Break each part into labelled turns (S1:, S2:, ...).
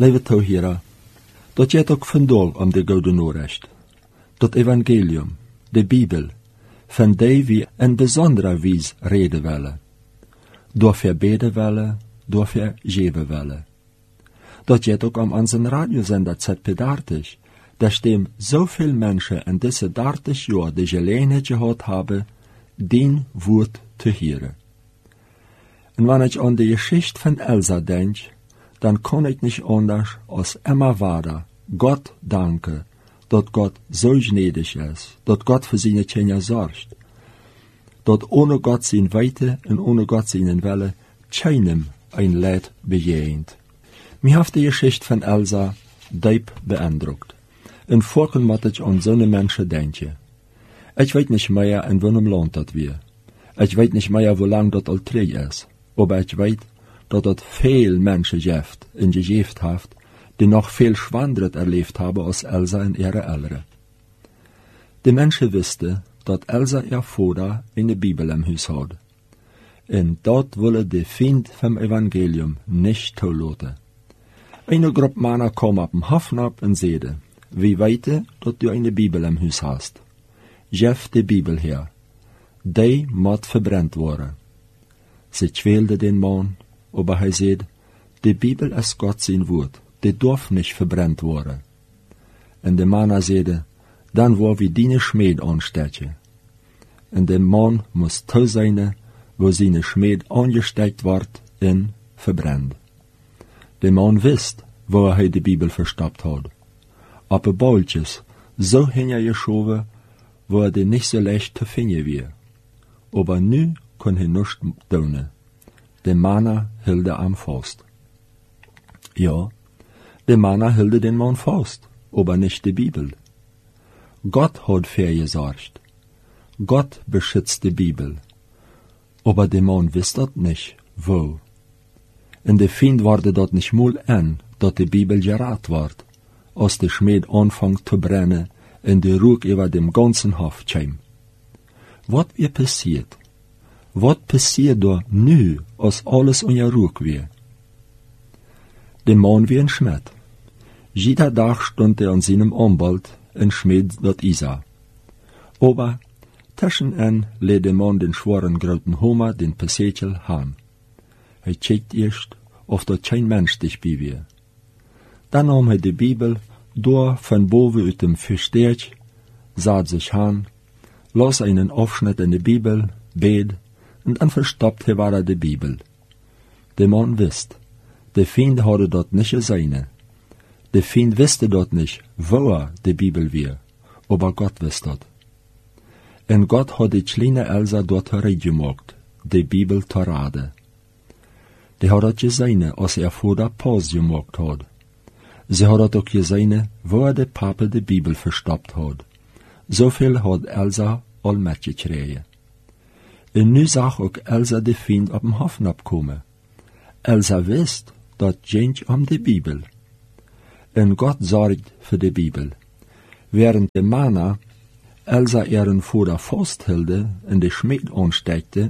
S1: Lieve toeheren, dat je het ook vandaag om de Gouden Noorrecht, dat evangelium, de Bibel, van die wie een bijzondere wijze reden willen. Door verbeden willen, door vergeven willen. Dat je het ook om onze radiozender ZP30, daar stem zoveel mensen in deze 30 jaar de gelegenheid gehad hebben, die woord te horen. En wanneer ik aan de Geschichte van Elsa denk, dan kan ik niet anders als immer wieder Gott danken, dat Gott zo gnädig is, dat Gott voor zijn kinderen zorgt, dat ohne Gott zijn weite en ohne Gott zijn wille keinem ein Leid bejegend. Mij heeft de Geschichte van Elsa diep beeindruckt. En vorken moet ik aan zo'n mensen denken. Ik weet niet meer in welchem land dat weer. Ik weet niet meer hoe lang dat al terug is. Maar ik weet dat het veel mensen heeft en gegeven heeft, die nog veel schwanderig erleefd hebben als Elsa en ihre Eltern. De mensen wisten dat Elsa ihr vader in de Bibel im huis had. En dat willen de vriend vom Evangelium nicht toelaten. Eine groep mannen kwam op een hafen op en zeide, wie weet dat du eine Bibel im huis hast? Geef de Bibel her. Die moet verbrennt worden. Ze kwelde den man, aber hij zei, de Bibel is Gott zijn woord, die darf nicht verbrennt worden. En de mannen zeiden, dan wou wie die Schmied aansteken. En de man moest thuis zijn, wo zijn Schmied aangesteckt wordt en verbrennt. De man wist, waar hij de Bibel verstopt had. Op een boeltjes, zo hingeschoven, waar die niet zo leicht te vinden weer. Aber nu kon hij niets doen. De mannen hielden am vast. Ja, de mannen hielden den man vast, aber nicht de Bibel. Gott hat vergesorgt. Gott beschützt de Bibel. Aber de man wist dat nicht, wo. En de Feind worden dat nicht mal an, dat de Bibel geraad wordt, als de Schmied anfangt te brennen en de rook über dem ganzen Hof kwam. Wat weer passiert? Wat passiert da nu, als alles onder rook weer? De man wie een Schmied. Jeder dag stond an seinem Anwalt en schmied dat Isa. Aber tussen leed de man den schweren groten Homer den Pessetel aan. Hij checkt eerst of dat geen mens dichtbij weer. Dan nam hij de Bibel door van boven uit dem Versteertje, zat zich aan, las einen Aufschnitt in de Bibel, beet, en dan verstopt hij waar de Bibel. De man wist, de Feind hadden dat niet gezien. De Feind wiste dat niet, waar de Bibel weer, aber Gott wist dat. En Gott had de kleine Elsa dort hereingemaakt, de Bibel te raden. Die had dat gezien, als vader Paus gemaakt had. Ze had dat ook gezien, waar de Pape de Bibel verstopt had. Zoveel had Elsa al metgekregen. En nu zag ook Elsa de Feind op een hafen opkomen. Elsa wist dat ging om de Bibel. En Gott zorgt voor de Bibel. Während de mannen Elsa ihren vader vasthielde en de Schmied aanstekte,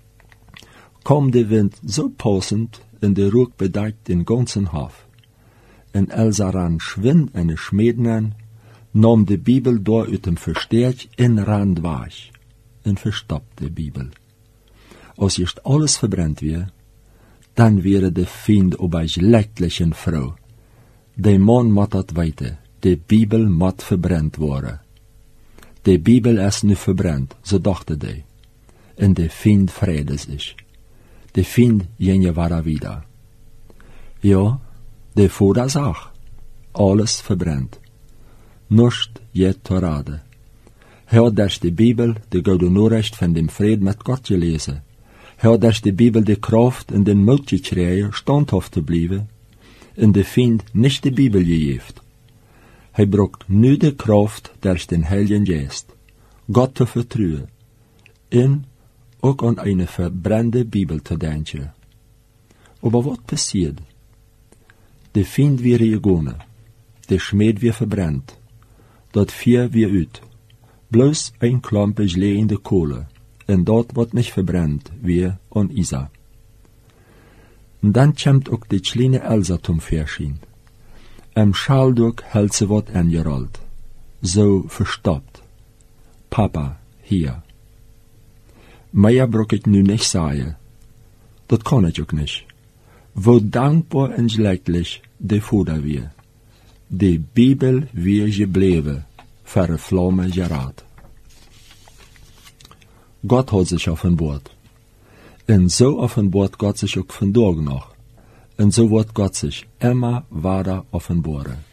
S1: kwam de wind zo passend en de rook bedekt den ganzen Hof. En Elsa ran schwind en de Schmieden aan, nam de Bibel door uit dem Versteertje en ran dwars en verstopte de Bibel. Als eerst alles verbrennt weer, dan wäre de Feind op een schlechtliche vrouw. De man moet dat weten, de Bibel moet verbrennt worden. De Bibel is nu verbrennt, zo dachten die. En de Feind vrede zich. De Feind ging weer wieder. Ja, de vader zag, alles verbrennt. Nichts je te raden. Hij had dus de Bibel, de Gouden Noorrecht van dem vrede met Gott gelezen. Hij had dus de Bibel de kracht en den moed gekregen, standhaft te blijven, en de Feind niet de Bibel gegeven. Hij braucht nu de kracht durch den Heiligen Geist, Gott te vertrouwen, en ook aan een verbrande Bibel te denken. Aber wat passiert? De Feind weer gegonnen, de Schmied weer verbrennt, dat vuur weer uit, bloos een klampe geleende kolen, en dat wat niet verbrennt weer aan Isa. En dan komt ook de kleine Elsa zum Verschijn. Am Schalduk hält sie wat angerollt. So verstoppt. Papa, hier. Mehr brauch ich nu nicht sagen. Dat kann ich auch nicht. Wo dankbar und glücklich de Vater wir. Die Bibel wir gebleven, für eine Flamme gerat. Gott hat sich offenbart. Und so offenbart Gott sich auch vandaag noch. Und so wird Gott sich immer weiter offenbaren.